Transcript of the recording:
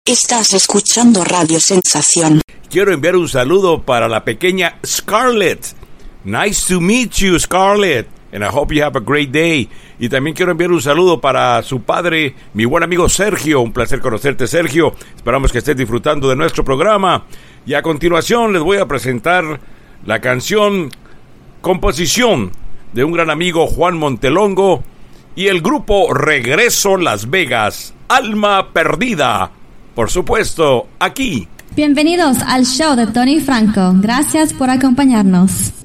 Estás escuchando Radio Sensación. Quiero enviar un saludo para la pequeña Scarlett. Nice to meet you, Scarlett. And I hope you have a great day. Y también quiero enviar un saludo para su padre, mi buen amigo Sergio. Un placer conocerte, Sergio. Esperamos que estés disfrutando de nuestro programa. Y a continuación les voy a presentar la canción, composición de un gran amigo, Juan Montelongo, y el grupo Regreso Las Vegas, Alma Perdida. Por supuesto, aquí. Bienvenidos al show de Tony Franco. Gracias por acompañarnos.